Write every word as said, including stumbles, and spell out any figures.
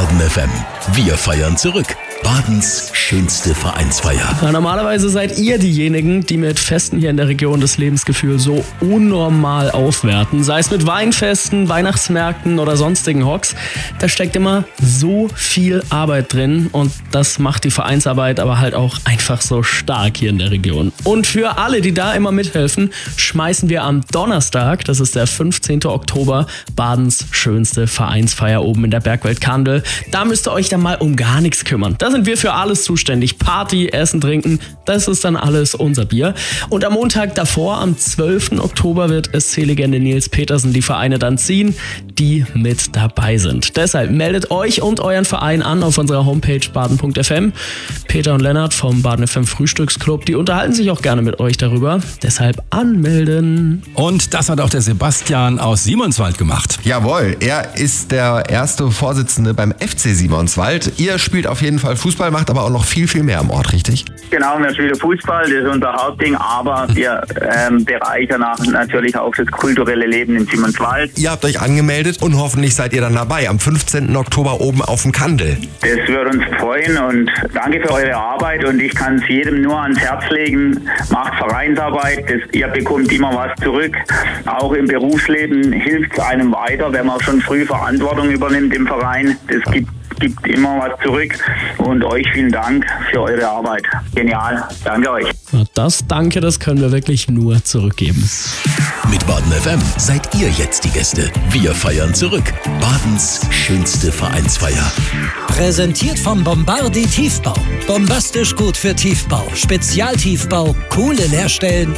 Baden F M. Wir feiern zurück. Badens schönste Vereinsfeier. Ja, normalerweise seid ihr diejenigen, die mit Festen hier in der Region das Lebensgefühl so unnormal aufwerten. Sei es mit Weinfesten, Weihnachtsmärkten oder sonstigen Hocks. Da steckt immer so viel Arbeit drin und das macht die Vereinsarbeit aber halt auch einfach so stark hier in der Region. Und für alle, die da immer mithelfen, schmeißen wir am Donnerstag, das ist der fünfzehnten Oktober, Badens schönste Vereinsfeier oben in der Bergwelt Kandel. Da müsst ihr euch dann mal um gar nichts kümmern. Da sind wir für alles zuständig. Party, Essen, Trinken, das ist dann alles unser Bier. Und am Montag davor, am zwölften Oktober, wird S C-Legende Nils Petersen die Vereine dann ziehen, die mit dabei sind. Deshalb meldet euch und euren Verein an auf unserer Homepage baden punkt f m. Peter und Lennart vom Baden F M Frühstücksclub, die unterhalten sich auch gerne mit euch darüber. Deshalb anmelden. Und das hat auch der Sebastian aus Simonswald gemacht. Jawohl, er ist der erste Vorsitzende beim F C Simonswald. Ihr spielt auf jeden Fall Fußball, macht aber auch noch viel, viel mehr im Ort, richtig? Genau, wir spielen Fußball, das ist unser Hauptding, aber wir ähm, bereichern natürlich auch das kulturelle Leben in Simonswald. Ihr habt euch angemeldet und hoffentlich seid ihr dann dabei, am fünfzehnten Oktober oben auf dem Kandel. Das würde uns freuen und danke für eure Arbeit und ich kann es jedem nur ans Herz legen, macht Vereinsarbeit, das, ihr bekommt immer was zurück. Auch im Berufsleben hilft es einem weiter, wenn man schon früh Verantwortung übernimmt im Verein. Das gibt gibt immer was zurück und euch vielen Dank für eure Arbeit. Genial. Danke euch. Das Danke, das können wir wirklich nur zurückgeben. Mit Baden F M seid ihr jetzt die Gäste. Wir feiern zurück. Badens schönste Vereinsfeier. Präsentiert vom Bombardi Tiefbau. Bombastisch gut für Tiefbau. Spezialtiefbau, coole Leerstellen